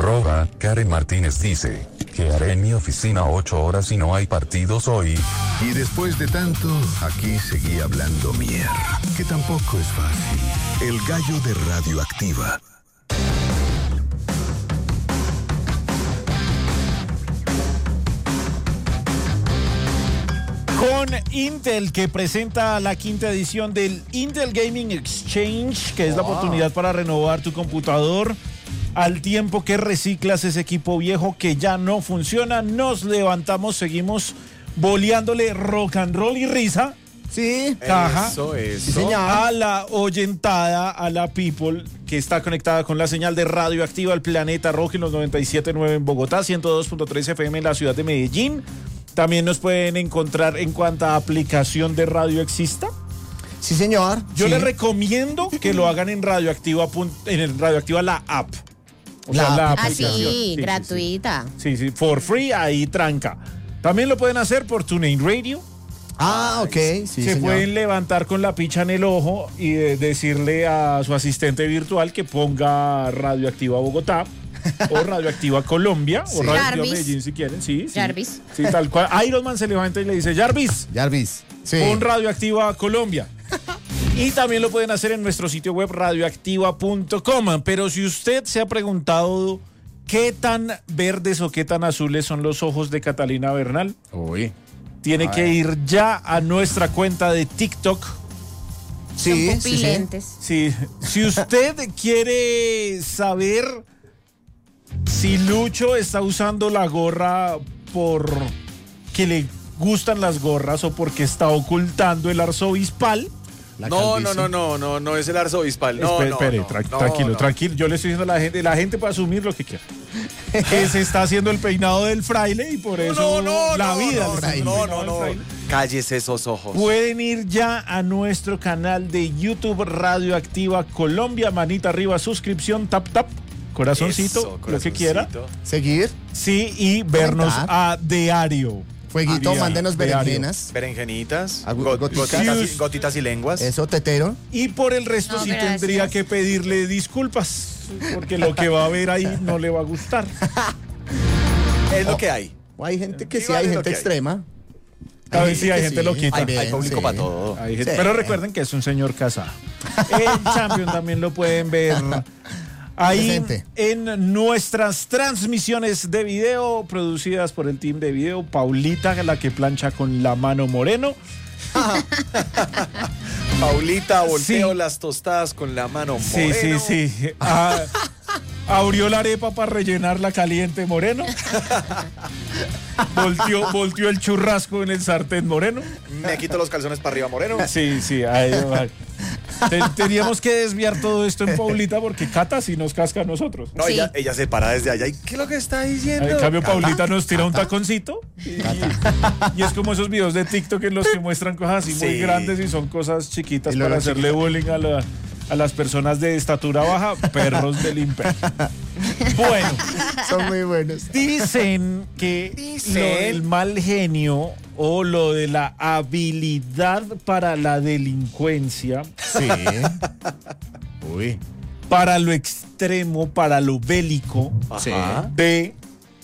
Karen Martínez dice, quedaré en mi oficina 8 horas y no hay partidos hoy. Y después de tanto, aquí seguí hablando mierda, que tampoco es fácil. El gallo de Radioactiva. Con Intel, que presenta la 5ª edición del Intel Gaming Exchange, que es la oportunidad para renovar tu computador al tiempo que reciclas ese equipo viejo que ya no funciona. Nos levantamos, seguimos boleándole rock and roll y risa. Sí, caja. Eso. Sí, señor. A la oyentada, a la people que está conectada con la señal de Radioactiva al Planeta Rock en los 97.9 en Bogotá, 102.3 FM en la ciudad de Medellín. También nos pueden encontrar en cuanta aplicación de radio exista. Sí, señor. Yo sí. les recomiendo que lo hagan en Radioactiva, en Radioactiva la app. O sea, la aplicación. sí, gratuita. Sí, for free, ahí tranca. También lo pueden hacer por TuneIn Radio. Ah, ok. Sí, Se señor. pueden levantar con la picha en el ojo y decirle a su asistente virtual que ponga Radioactiva Bogotá o Radioactiva Colombia o Radioactiva Jarvis. Medellín si quieren. Sí. Jarvis. Sí, tal cual. Iron Man se levanta y le dice, Jarvis, Sí. pon Radioactiva Colombia. Y también lo pueden hacer en nuestro sitio web radioactiva.com. Pero si usted se ha preguntado qué tan verdes o qué tan azules son los ojos de Catalina Bernal, Uy. tiene que ir ya a nuestra cuenta de TikTok. Sí, Son pupilentes. Sí, si usted quiere saber si Lucho está usando la gorra porque le gustan las gorras o porque está ocultando el arzobispal. No es el arzobispal. Espere, tranquilo. Yo le estoy diciendo a la gente puede asumir lo que quiera. Que se está haciendo el peinado del fraile y por eso la vida. Cállese esos ojos. Pueden ir ya a nuestro canal de YouTube Radioactiva Colombia, manita arriba, suscripción, tap, corazoncito, Eso, lo que quiera. Seguir. Sí, y vernos Comentar. a diario. Fueguito, Diario, mándenos diario. berenjenas. Berenjenitas, Gotitas. gotitas y lenguas. Eso, tetero. Y por el resto No, sí gracias. tendría que pedirle disculpas, porque lo que va a ver ahí no le va a gustar. Es lo que hay. O hay gente que sí, Igual hay es lo gente que hay. extrema. A ver si hay que gente sí. loquita. Hay público para todo. Hay gente- Sí. Pero recuerden que es un señor casado. El Champion también lo pueden ver ahí Presente. en nuestras transmisiones de video producidas por el team de video. Paulita, la que plancha con la mano Moreno. Paulita, volteo Sí. las tostadas con la mano. Sí. Moreno. Abrió la arepa para rellenarla caliente Moreno. Volteó el churrasco en el sartén Moreno. Me quito los calzones para arriba, Moreno. Sí, ahí va. Teníamos que desviar todo esto en Paulita porque Cata sí nos casca a nosotros. No, Sí. ella se para desde allá. ¿Y qué es lo que está diciendo? En cambio, Paulita nos tira un taconcito y es como esos videos de TikTok en los que muestran cosas así muy Sí. grandes y son cosas chiquitas Y luego para hacerle bullying a las personas de estatura baja, perros del imperio. Bueno, Son muy buenos. dicen que lo del mal genio o lo de la habilidad para la delincuencia, Sí. Uy. para lo extremo, para lo bélico Sí. de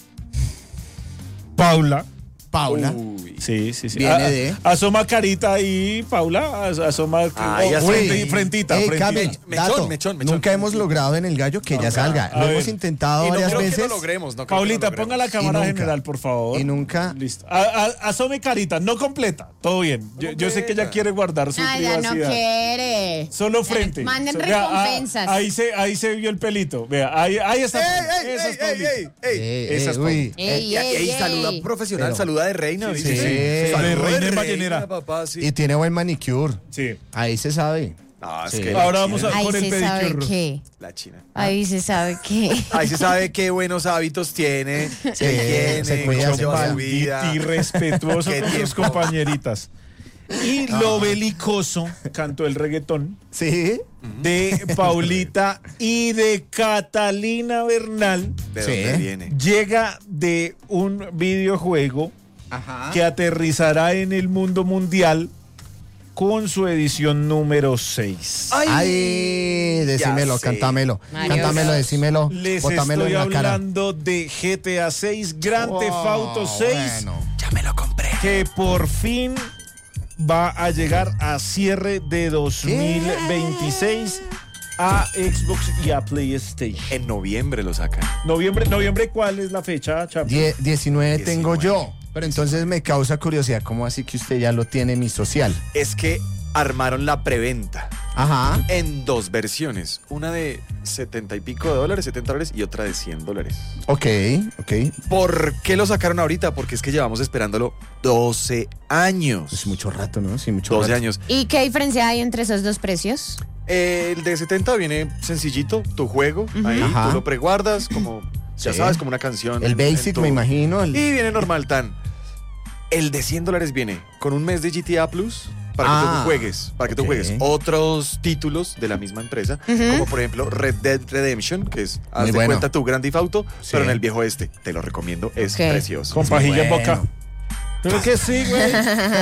Paula. Uy. Sí. Viene de- Asoma carita ahí, Paula. Asoma Ay, así. frentita. Ey, frentita. Cami, dato. mechón. Nunca hemos logrado en el gallo que ella salga. A Lo ver. hemos intentado Y no varias creo que veces. lo logremos. No creo Paulita, que lo ponga la logremos. cámara nunca. general, por favor. Y nunca. Listo. Asome carita, no completa. Todo bien. Yo sé que ella quiere guardar su Ay, ya privacidad. no quiere. Solo frente. Manden Vea, recompensas. ahí se vio el pelito. Vea, ahí está. Esa es Paulita. Ey. Uy. Ey, Saluda profesional, Pero- saluda de reina. Sí, ¿viste? sí. De Saluda reina en ballenera. papá, sí. Y tiene buen manicure. Sí. Ahí se sabe. No, es Sí. que Ahora vamos Ahí con el se sabe pedicure. qué. la China. Ahí se sabe qué. Ahí se sabe qué buenos hábitos tiene, qué se tiene, cuida cómo su lleva su pan. vida. Irrespetuoso Qué con sus tiempo. compañeritas. Y lo belicoso, cantó el reggaetón, Sí. de Paulita y de Catalina Bernal, ¿De Sí. dónde viene? llega de un videojuego Ajá. que aterrizará en el mundo mundial con su edición número 6. Ay, decímelo, sé. cántamelo. Mario. Cántamelo, decímelo. Les Bótamelo estoy en la cara. hablando de GTA 6, Grand Theft Auto 6, Bueno. Ya me lo compré. que por fin va a llegar a cierre de 2026 a Xbox y a PlayStation. En noviembre lo sacan. Noviembre, ¿cuál es la fecha, Chapo? 19 tengo 19. yo. Pero entonces me causa curiosidad, ¿cómo así que usted ya lo tiene en mi social? Es que armaron la preventa Ajá. en 2 versiones. Una de $70 y pico, $70 y otra de $100. Ok. ¿Por qué lo sacaron ahorita? Porque es que llevamos esperándolo 12 años. Es mucho rato, ¿no? Sí, mucho 12 rato. años. ¿Y qué diferencia hay entre esos dos precios? El de 70 viene sencillito, tu juego, ahí Ajá. tú lo preguardas como, ya Sí. sabes, como una canción. El basic, me imagino. Y viene normal tan. El de $100 viene con un mes de GTA Plus para que tú juegues, ok. otros títulos de la misma empresa, como por ejemplo Red Dead Redemption, que es, haz de bueno. cuenta tu Grand Theft Auto, Sí. pero en el viejo este. Te lo recomiendo, es Ok. precioso. Con pajilla en bueno. boca. Pero que sí, güey.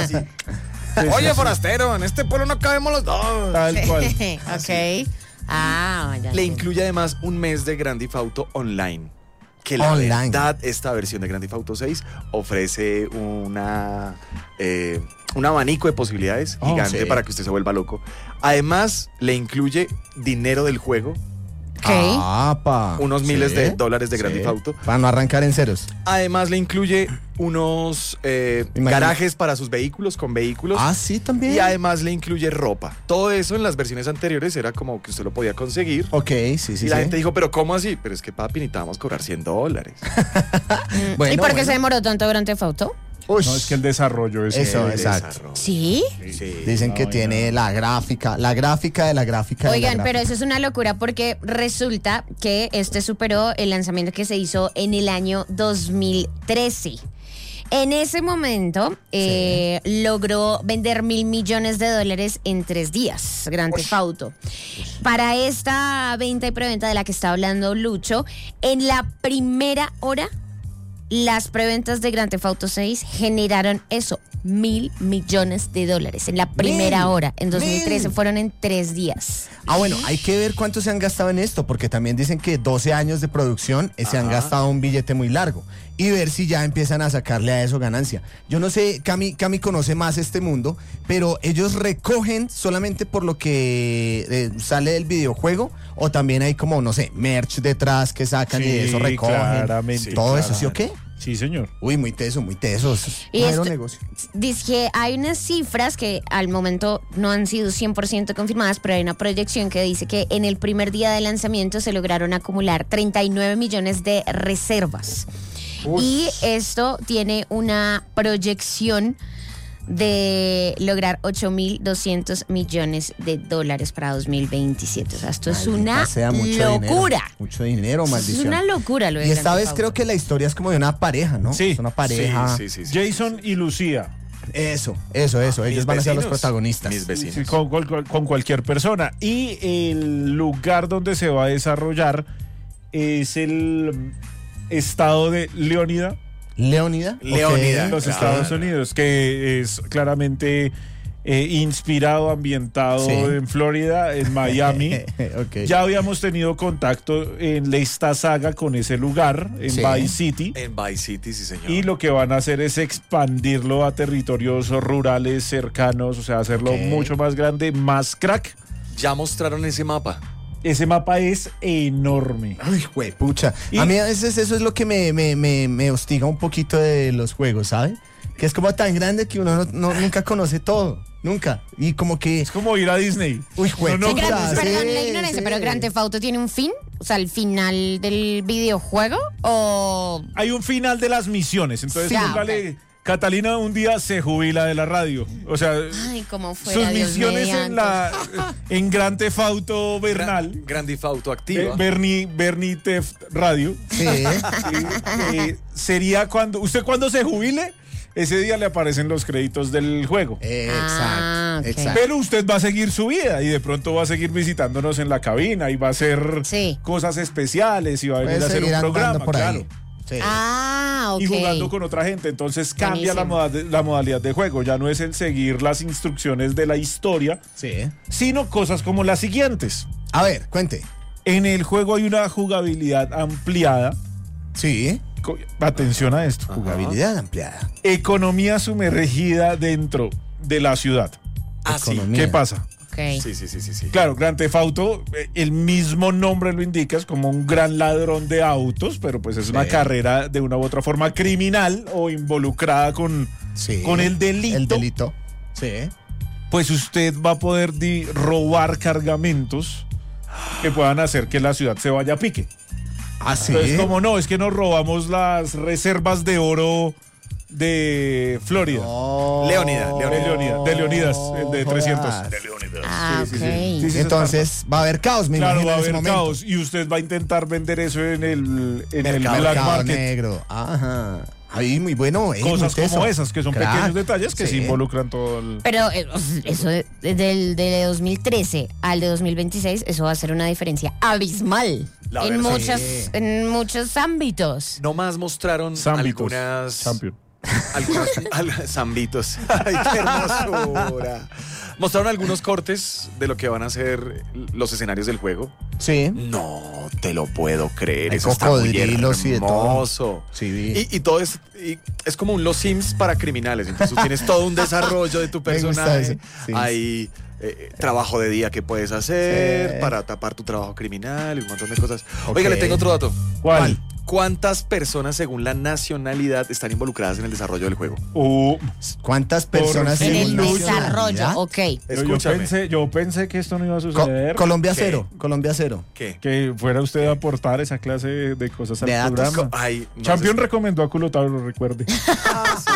Oye, forastero, en este pueblo no cabemos los dos. Tal cual. Ok. Ah, ya. Le incluye además un mes de Grand Theft Auto Online. Que la Online. verdad, esta versión de Grand Theft Auto 6 ofrece un abanico de posibilidades gigante sí. para que usted se vuelva loco. Además, le incluye dinero del juego, Ok. Apa. unos miles Sí. de dólares de Grand Sí. Theft Auto. Para no arrancar en ceros. Además, le incluye unos Imagino. garajes para sus vehículos, con vehículos. Ah, sí, también. Y además le incluye ropa. Todo eso en las versiones anteriores era como que usted lo podía conseguir. Ok, sí, sí. Y la sí. gente dijo, pero ¿cómo así? Pero es que papi, necesitábamos cobrar $100. Bueno, ¿Y por qué bueno. se demoró tanto Grand Theft Auto? Ush. No, es que el desarrollo es Eso, El exacto. desarrollo. ¿Sí? Sí. Dicen que tiene la gráfica de la gráfica. Oigan, pero eso es una locura porque resulta que este superó el lanzamiento que se hizo en el año 2013. En ese momento logró vender $1.000 millones en 3 días, Grand Theft Auto. Para esta venta y preventa de la que está hablando Lucho, en la primera hora, las preventas de Grand Theft Auto 6 generaron eso, $1.000 millones. En la primera hora. En 2013 fueron en 3 días. Ah, bueno, hay que ver cuánto se han gastado en esto, porque también dicen que 12 años de producción se han gastado un billete muy largo. Y ver si ya empiezan a sacarle a eso ganancia. Yo no sé, Cami conoce más este mundo, pero ellos recogen solamente por lo que sale del videojuego, o también hay como, no sé, merch detrás que sacan y Sí, de eso recogen. claramente, Todo eso, claramente. ¿sí o qué? Sí, señor. Uy, muy teso, muy teso. Y Mero esto- negocio. Dice que hay unas cifras que al momento no han sido 100% confirmadas, pero hay una proyección que dice que en el primer día de lanzamiento se lograron acumular 39 millones de reservas. Y esto tiene una proyección de lograr $8.200 millones para 2027. O sea, esto es Maldita una sea, mucho locura. Dinero, mucho dinero, Es maldición. una locura lo de Y esta Grand vez Theft creo Auto. que la historia es como de una pareja, ¿no? Sí. Es una pareja. Sí. Jason y Lucía. Eso. Ellos Mis van a ser los vecinos. protagonistas. Mis vecinos. Sí, con cualquier persona. Y el lugar donde se va a desarrollar es el estado de Leónida, Leónida. Leónida. en los Claro. Estados Unidos, que es claramente inspirado, ambientado Sí. en Florida, en Miami. Ok. Ya habíamos tenido contacto en esta saga con ese lugar, en Sí. Vice City. En Vice City, sí, señor. Y lo que van a hacer es expandirlo a territorios rurales cercanos, o sea, hacerlo Ok. mucho más grande, más crack. Ya mostraron ese mapa. Ese mapa es enorme. Ay, pucha. Y- A mí a veces eso es lo que me hostiga un poquito de los juegos, ¿sabe? Que es como tan grande que uno nunca conoce todo. Nunca. Y como que. Es como ir a Disney. Uy, No, no, pucha, Perdón sí, la ignorancia, sí. pero Grand Theft Auto tiene un fin, o sea, el final del videojuego, o Hay un final de las misiones. Entonces, Sí. póngale, Catalina un día se jubila de la radio. O sea, ay, cómo sus fuera Dios misiones mediante. en Grand Theft Auto Bernal. Grand Theft Auto activa. Bernie Theft Radio. Sí. Sería cuando cuando se jubile, ese día le aparecen los créditos del juego. Ah, ok. Exacto. Pero usted va a seguir su vida y de pronto va a seguir visitándonos en la cabina y va a hacer Sí. cosas especiales y va a venir Puede a hacer un seguir andando programa, por ahí. claro. Sí. Ah, ok. y jugando con otra gente. Entonces cambia Buenísimo. la modalidad de juego. Ya no es el seguir las instrucciones de la historia, Sí. sino cosas como las siguientes. A ver, cuente. En el juego hay una jugabilidad ampliada. Sí. Atención a esto. Jugabilidad ampliada. Economía sumergida dentro de la ciudad. Ah, sí. Economía. ¿Qué pasa? Ok. Sí. Claro, Grand Theft Auto, el mismo nombre lo indica, es como un gran ladrón de autos, pero pues es una Sí. carrera de una u otra forma criminal o involucrada con Sí. el delito. El delito. Sí. Pues usted va a poder robar cargamentos que puedan hacer que la ciudad se vaya a pique. Ah, sí. Entonces, como no, es que nos robamos las reservas de oro de Florida. No. Leónidas, De Leonidas, el de 300. jodas. Ah, Sí, ok. sí, sí. Sí, sí, Entonces va a haber caos, me Claro, imagino, va a en ese haber momento. caos y usted va a intentar vender eso en el Mercado black Mercado market. negro. Ajá. Ahí, muy bueno. Cosas muy como teso. esas, que son Crack. pequeños detalles que se Sí. involucran todo el... Pero eso de 2013 al de 2026, eso va a ser una diferencia abismal La en verdad. en muchos ámbitos. Nomás mostraron Zambitos. algunas... Champion. Zambitos. Ay, qué hermosura. Mostraron algunos cortes de lo que van a ser los escenarios del juego. Sí. No te lo puedo creer. Hay Eso está muy cocodrilos y de todo. hermoso. Sí, vi. Y todo es como un Los Sims para criminales. Entonces tú tienes todo un desarrollo de tu Me gusta personaje. eso. Sí. Hay trabajo de día que puedes hacer Sí. para tapar tu trabajo criminal y un montón de cosas. Ok. Oiga, le tengo otro dato. ¿Cuál? ¿Cuántas personas según la nacionalidad están involucradas en el desarrollo del juego? ¿Cuántas personas En el según desarrollo, nacionalidad? ok. Escúchame. Yo pensé que esto no iba a suceder. Colombia ¿Qué? cero. Colombia cero. ¿Qué? Que fuera usted a aportar esa clase de cosas al De datos. programa. Ay, no Champion sé. recomendó a Culotauro, recuerde. Ah, sí,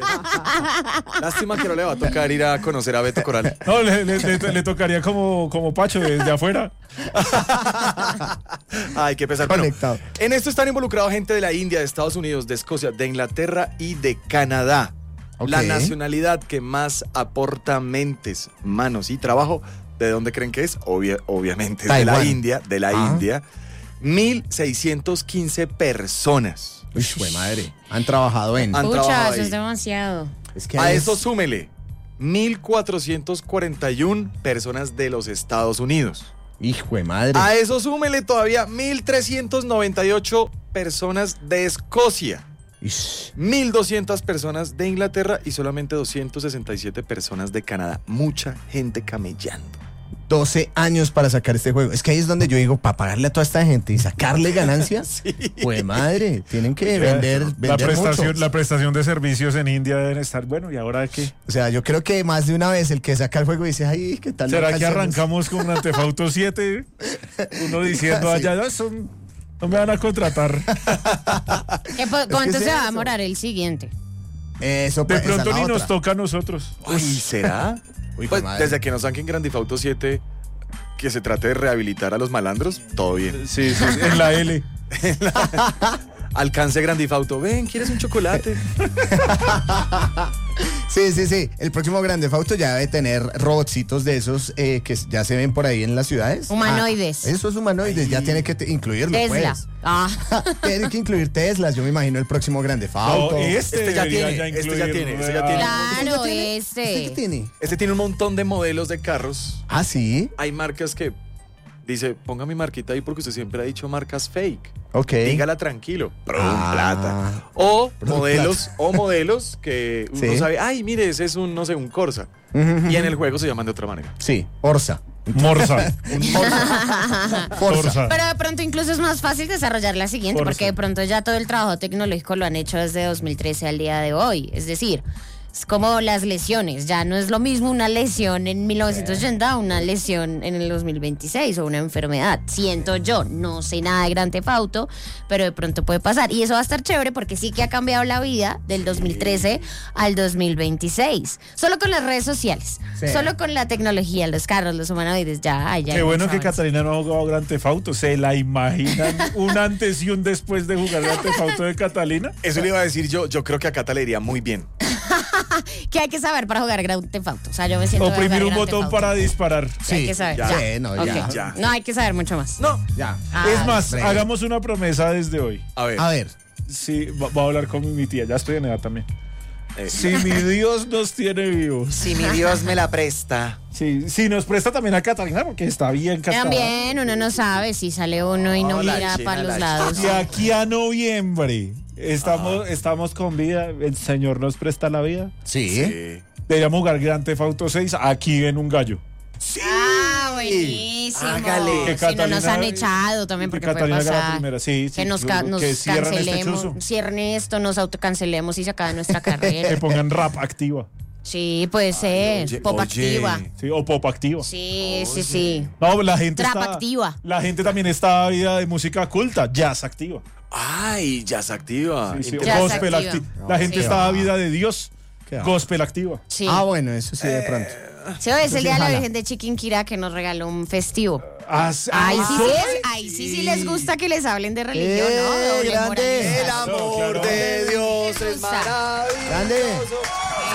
yo sé. Lástima que no le va a tocar ir a conocer a Beto Coral. No, le tocaría como Pacho desde afuera. Ay, qué pesar. Bueno, Conectado. en esto están involucrados gente de la India, de Estados Unidos, de Escocia, de Inglaterra y de Canadá. Ok. La nacionalidad que más aporta mentes, manos y trabajo, ¿de dónde creen que es? Obviamente es de la Taiwán. India, Ah. 1.615 personas. Uy, fue madre. Han trabajado en. Han Pucha, trabajado eso es ahí. demasiado. Es que A ahí eso es- súmele 1.441 personas de los Estados Unidos. Hijo de madre. A eso súmele todavía 1.398 personas de Escocia, Ish. 1.200 personas de Inglaterra y solamente 267 personas de Canadá. Mucha gente camellando. 12 años para sacar este juego. Es que ahí es donde yo digo, para pagarle a toda esta gente y sacarle ganancias, pues madre, tienen que vender mucho. La prestación de servicios en India deben estar, bueno, ¿y ahora qué? O sea, yo creo que más de una vez el que saca el juego dice, ay, ¿qué tal? no ¿Será que alcancemos? arrancamos con Grand Theft Auto 7? Uno diciendo Sí. allá, no me van a contratar. ¿Cuánto es se va a eso. demorar el siguiente? Eso, De pues, esa pronto es la ni nos otra. toca a nosotros. Uy, ¿será? Uy, Pues, madre. desde que nos saquen Grand Theft Auto 7, que se trate de rehabilitar a los malandros, todo bien. Sí, en la L. Alcance Grand Theft Auto. Ven, ¿quieres un chocolate? Sí, sí, sí. El próximo Grand Theft Auto ya debe tener robotcitos de esos que ya se ven por ahí en las ciudades. Humanoides. Esos humanoides, ya tiene que incluirlo, Tesla. pues. Ah. Tiene que incluir Teslas, yo me imagino el próximo Grand Theft No, Auto. Este ya debería tiene, este ya incluir, tiene, este ya tiene. Claro, ¿Este qué este. tiene? Este tiene un montón de modelos de carros. Ah, sí. Hay marcas que dice, ponga mi marquita ahí porque usted siempre ha dicho marcas fake. Ok. Dígala tranquilo. Ah. Plata. O Product modelos que uno Sí. sabe, ay, mire, ese es un, no sé, un Corsa. Ujú, Y en ujú. el juego se llaman de otra manera. Sí, Orsa. Morsa. Forza. Pero de pronto incluso es más fácil desarrollar la siguiente, Forza. porque de pronto ya todo el trabajo tecnológico lo han hecho desde 2013 al día de hoy. Es decir, es como las lesiones. Ya no es lo mismo una lesión en 1980 a una lesión en el 2026 o una enfermedad. Siento yo, no sé nada de Grand Theft Auto, pero de pronto puede pasar. Y eso va a estar chévere porque sí que ha cambiado la vida del 2013 al 2026. Solo con las redes sociales, Sí. solo con la tecnología, los carros, los humanoides, ya hay Qué bueno mucho que avance. Catalina no ha jugado Grand Theft Auto. ¿Se la imaginan un antes y un después de jugar Grand Theft Auto de Catalina? Eso le iba a decir yo. Yo creo que a Cata le iría muy bien. ¿Qué hay que saber para jugar Grand Theft Auto? O sea, yo me siento de Oprimir jugar un Grand Theft botón Auto. para disparar. ¿Qué hay que saber? ya. Ya. Sí, no, Ok. ya. No hay que saber mucho más. No. Ya. Ah, Es más, breve. hagamos una promesa desde hoy. A ver. A ver, Sí, va a hablar con mi tía, ya estoy en edad también. Eh. Si mi Dios nos tiene vivos. Si mi Dios me la presta. Sí, sí, nos presta también a Catalina porque está bien casada. También uno no sabe si sale uno y no No, la mira China, para los la lados. Y aquí a noviembre estamos con vida. El Señor nos presta la vida. Sí. Deberíamos jugar Grand Theft Auto 6 aquí en un gallo. Ah, buenísimo. Hágale. Que Si no nos Catalina- han echado también que porque puede Catalina haga la pasar. primera, sí, Que nos, nos que cierren este cancelemos, chuzo. cierren esto, nos autocancelemos y se acabe nuestra Que carrera. pongan rap activa. Sí, puede ser. oye, Pop oye. activa. Sí, o pop activa. Sí, sí, sí. No, la gente Trap está. activa. La gente también está vida de música culta, jazz activa. Ay, ya se activa. Sí, sí, o Jazz gospel activa. activa. La gente Sí. está vida de Dios, ¿Qué va? gospel activa. Sí. Ah, bueno, eso sí, de pronto. Sí, hoy es el día de la jala. Virgen de Chiquinquirá que nos regaló un festivo. ¿Soy? Sí sí les gusta que les hablen de religión, ¿no? Doble grande. moralista. El amor Claro. de Dios es Gusta. maravilloso. Grande.